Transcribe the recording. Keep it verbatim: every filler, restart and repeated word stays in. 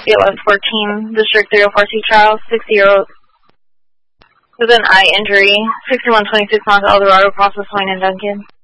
eight eleven fourteen, District three oh four C trial, sixty-year-old with an eye injury, sixty-one twenty-six North Eldorado, process Wayne and Duncan.